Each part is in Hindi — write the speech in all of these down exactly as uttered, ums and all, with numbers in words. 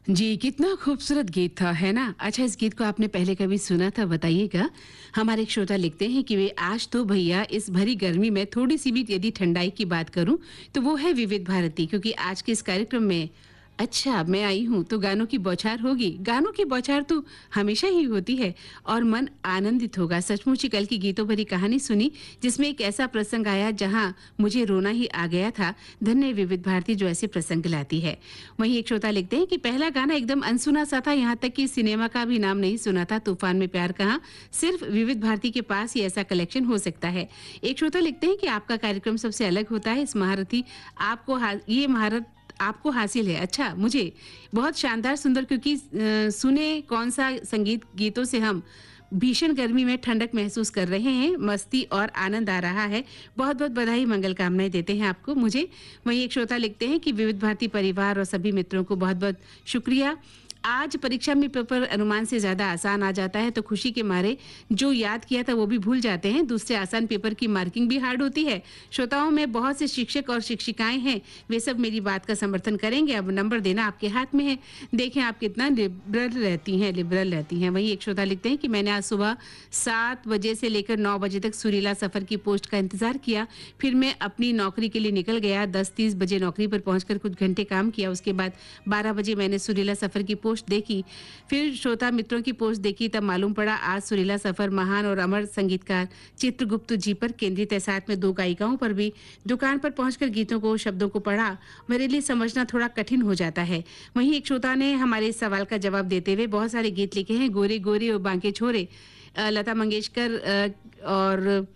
जी, कितना खूबसूरत गीत था, है ना? अच्छा, इस गीत को आपने पहले कभी सुना था, बताइएगा। हमारे एक श्रोता लिखते हैं कि वे आज तो भैया इस भरी गर्मी में थोड़ी-सी भी यदि ठंडाई की बात करूँ, तो वो है विविध भारती, क्योंकि आज के इस कार्यक्रम में अच्छा, मैं आई हूँ, तो गानों की बौछार होगी। गानों की बौछार तो हमेशा ही होती है और मन आनंदित होगा। सचमुच ही कल की गीतों भरी कहानी सुनी, जिसमें एक ऐसा प्रसंग आया, जहाँ मुझे रोना ही आ गया था। धन्य विविध भारती जो ऐसे प्रसंग लाती है। वहीं एक श्रोता लिखते हैं कि पहला गाना एकदम अनसुना सा था, यहाँ तक कि सिनेमा का भी नाम नहीं सुना था, तूफान में प्यार कहाँ। सिर्फ विविध भारती के पास ही ऐसा कलेक्शन हो सकता है। एक श्रोता लिखते हैं कि आपका कार्यक्रम सबसे अलग होता है, इस महारथी आपको हा- ये महारत आपको हासिल है। अच्छा, मुझे बहुत शानदार सुंदर, क्योंकि अ, सुने कौन सा संगीत गीतों से हम भीषण गर्मी में ठंडक महसूस कर रहे हैं, मस्ती और आनंद आ रहा है। बहुत बहुत बधाई, मंगल कामनाएं देते हैं आपको मुझे। वहीं एक श्रोता लिखते हैं कि विविध भारती परिवार और सभी मित्रों को बहुत बहुत शुक्रिया। आज परीक्षा में पेपर अनुमान से ज्यादा आसान आ जाता है, तो खुशी के मारे जो याद किया था वो भी भूल जाते हैं। दूसरे आसान पेपर की मार्किंग भी हार्ड होती है। श्रोताओं में बहुत से शिक्षक और शिक्षिकाएं हैं, वे सब मेरी बात का समर्थन करेंगे। अब नंबर देना आपके हाथ में है, देखें आप कितना लिबरल रहती हैं लिबरल रहती हैं। वहीं एक श्रोता लिखते हैं कि मैंने आज सुबह सात बजे से लेकर नौ बजे तक सुरीला सफर की पोस्ट का इंतजार किया, फिर मैं अपनी नौकरी के लिए निकल गया। दस तीस बजे नौकरी पर पहुंचकर कुछ घंटे काम किया, उसके बाद बारह बजे मैंने सुरीला सफर की पोस्ट देखी, फिर श्रोता मित्रों की पोस्ट देखी, तब मालूम पड़ा आज सुरीला सफर महान और अमर संगीतकार चित्रगुप्त जी पर केंद्रित है, साथ में दो गायिकाओं पर भी। दुकान पर पहुंचकर गीतों को शब्दों को पढ़ा, मेरे लिए समझना थोड़ा कठिन हो जाता है। वहीं एक श्रोता ने हमारे इस सवाल का जवाब देते हुए बहुत सारे गीत लिखे हैं, गोरे गोरे और बांके छोरे, अ, लता मंगेशकर अ, और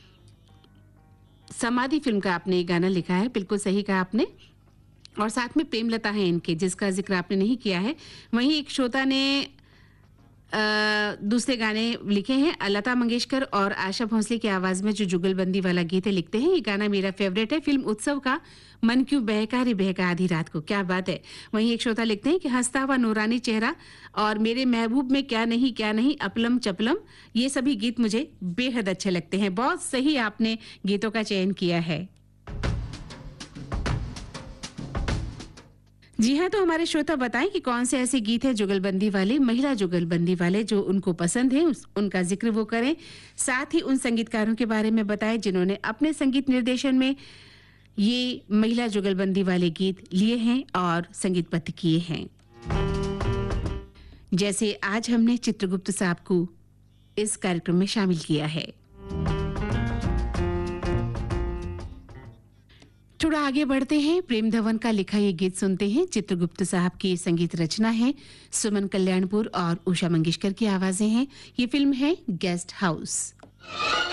समाधि फिल्म का आपने गाना लिखा है, बिल्कुल सही कहा आपने। और साथ में प्रेमलता है इनके, जिसका जिक्र आपने नहीं किया है। वहीं एक श्रोता ने अ, दूसरे गाने लिखे हैं, लता मंगेशकर और आशा भोसले की आवाज में जो जुगलबंदी वाला गीत है, लिखते हैं ये गाना मेरा फेवरेट है, फिल्म उत्सव का, मन क्यों बहका रे बहका आधी रात को, क्या बात है। वहीं एक श्रोता लिखते हैं कि हंसता हुआ नूरानी चेहरा और मेरे महबूब में क्या नहीं क्या नहीं, अपलम चपलम, ये सभी गीत मुझे बेहद अच्छे लगते हैं। बहुत सही आपने गीतों का चयन किया है। जी हाँ, तो हमारे श्रोता बताएं कि कौन से ऐसे गीत हैं जुगलबंदी वाले, महिला जुगलबंदी वाले, जो उनको पसंद है, उस, उनका जिक्र वो करें। साथ ही उन संगीतकारों के बारे में बताएं जिन्होंने अपने संगीत निर्देशन में ये महिला जुगलबंदी वाले गीत लिए हैं और संगीतबद्ध किए हैं। जैसे आज हमने चित्रगुप्त साहब को इस कार्यक्रम में शामिल किया है। थोड़ा आगे बढ़ते हैं, प्रेम धवन का लिखा ये गीत सुनते हैं। चित्रगुप्त साहब की संगीत रचना है, सुमन कल्याणपुर और उषा मंगेशकर की आवाजें हैं। ये फिल्म है गेस्ट हाउस।